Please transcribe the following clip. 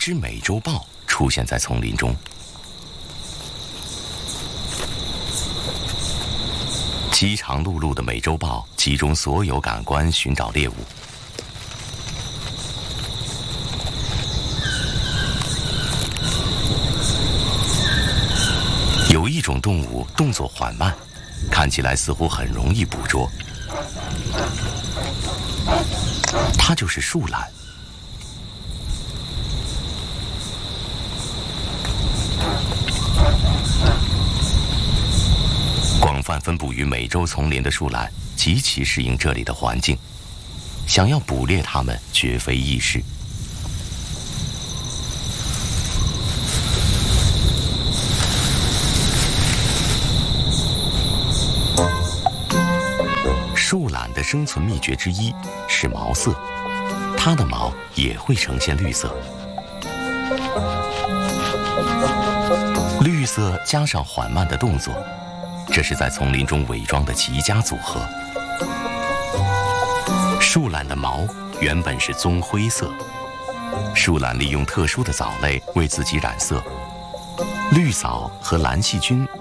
只美洲豹出现在丛林中。饥肠辘辘的美洲豹集中所有感官寻找猎物。有一种动物动作缓慢，看起来似乎很容易捕捉，它就是树懒。广泛分布于美洲丛林的树懒极其适应这里的环境，想要捕猎它们绝非易事。树懒的生存秘诀之一是毛色，它的毛也会呈现绿色。绿色加上缓慢的动作，这是在丛林中伪装的极佳组合。树懒的毛原本是棕灰色，树懒利用特殊的藻类为自己染色，绿藻和蓝细菌